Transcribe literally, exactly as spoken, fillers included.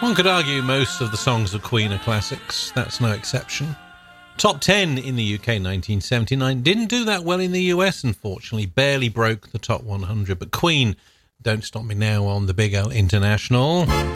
One could argue most of the songs of Queen are classics. That's no exception. Top ten in the U K nineteen seventy-nine. Didn't do that well in the U S, unfortunately. Barely broke the top one hundred. But Queen, Don't Stop Me Now on the Big L International.